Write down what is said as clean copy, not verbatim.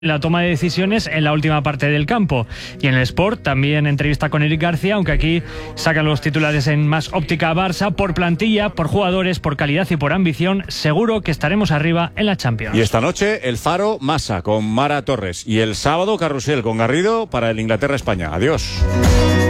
la toma de decisiones en la última parte del campo. Y en el Sport también entrevista con Eric García, aunque aquí sacan los titulares en más óptica Barça. Por plantilla, por jugadores, por calidad y por ambición, seguro que estaremos arriba en la Champions. Y esta noche el Faro Massa con Mara Torres y el sábado Carrusel con Garrido para el Inglaterra-España. Adiós.